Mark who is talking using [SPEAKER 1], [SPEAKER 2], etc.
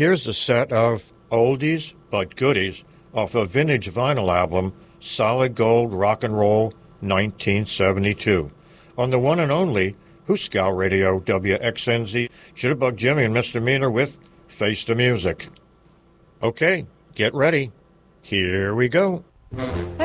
[SPEAKER 1] Here's a set of oldies but goodies off a vintage vinyl album, Solid Gold Rock and Roll 1972, on the one and only Hooskow Radio WXNZ. Jitterbug Jimmy and Misdemeanor with Face the Music. Okay, get ready. Here we go.